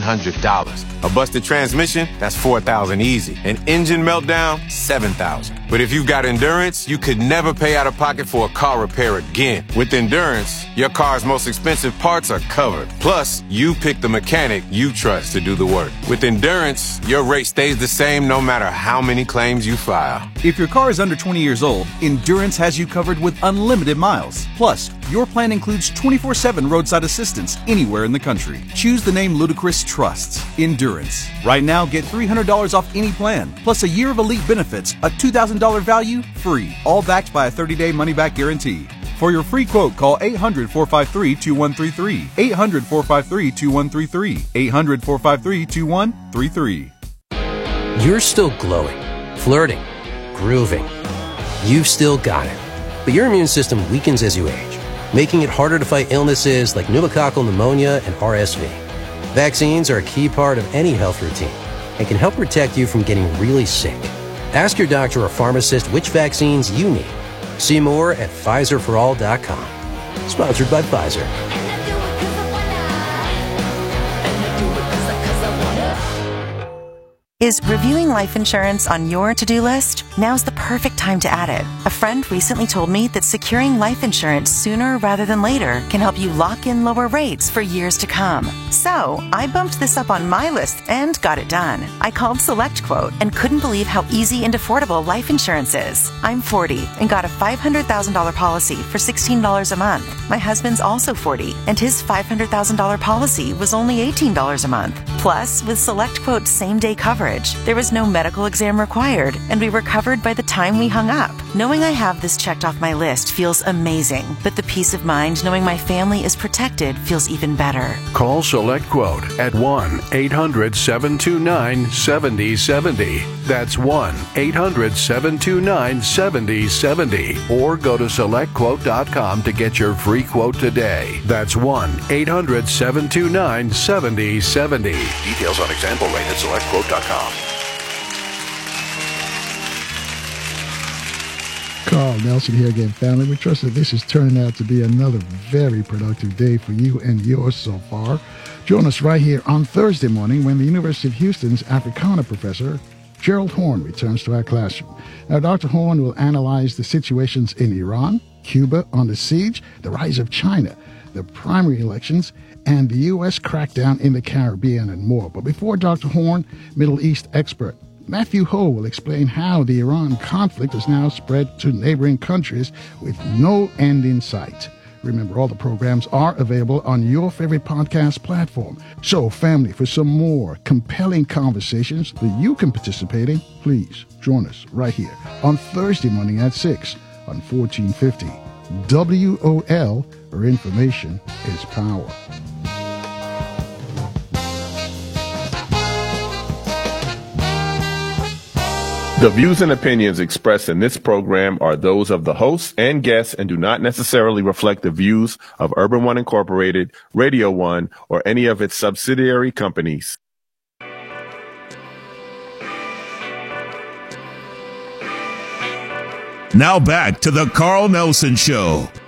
$1,500. A busted transmission, that's $4,000 easy. An engine meltdown, $7,000. But if you've got Endurance, you could never pay out of pocket for a car repair again. With Endurance, your car's most expensive parts are covered. Plus, you pick the mechanic you trust to do the work. With Endurance, your rate stays the same no matter how many claims you file. If your car is under 20 years old, Endurance has you covered with unlimited miles. Plus, your plan includes 24/7 roadside assistance anywhere in the country. Choose the name Ludacris trusts, Endurance. Right now, get $300 off any plan, plus a year of elite benefits, a $2,000 value, free, all backed by a 30-day money-back guarantee. For your free quote, call 800-453-2133, 800-453-2133, 800-453-2133. You're still glowing, flirting, grooving. You've still got it. But your immune system weakens as you age, making it harder to fight illnesses like pneumococcal pneumonia and RSV. Vaccines are a key part of any health routine and can help protect you from getting really sick. Ask your doctor or pharmacist which vaccines you need. See more at PfizerForAll.com. Sponsored by Pfizer. Is reviewing life insurance on your to-do list? Now's the perfect time to add it. A friend recently told me that securing life insurance sooner rather than later can help you lock in lower rates for years to come. So, I bumped this up on my list and got it done. I called SelectQuote and couldn't believe how easy and affordable life insurance is. I'm 40 and got a $500,000 policy for $16 a month. My husband's also 40 and his $500,000 policy was only $18 a month. Plus, with SelectQuote's same-day coverage, there was no medical exam required, and we were covered by the time we hung up. Knowing I have this checked off my list feels amazing, but the peace of mind knowing my family is protected feels even better. Call SelectQuote at 1-800-729-7070. That's 1-800-729-7070. Or go to SelectQuote.com to get your free quote today. That's 1-800-729-7070. Details on example rate at SelectQuote.com. Carl Nelson here again, family. We trust that this is turning out to be another very productive day for you and yours so far. Join us right here on Thursday morning when the University of Houston's Africana professor, Gerald Horne, returns to our classroom. Now, Dr. Horne will analyze the situations in Iran, Cuba under siege, the rise of China, the primary elections, and the U.S. crackdown in the Caribbean and more. But before Dr. Horne, Middle East expert Matthew Ho will explain how the Iran conflict has now spread to neighboring countries with no end in sight. Remember, all the programs are available on your favorite podcast platform. So, family, for some more compelling conversations that you can participate in, please join us right here on Thursday morning at 6 on 1450. WOL, where information is power. The views and opinions expressed in this program are those of the hosts and guests and do not necessarily reflect the views of Urban One Incorporated, Radio One, or any of its subsidiary companies. Now back to the Carl Nelson Show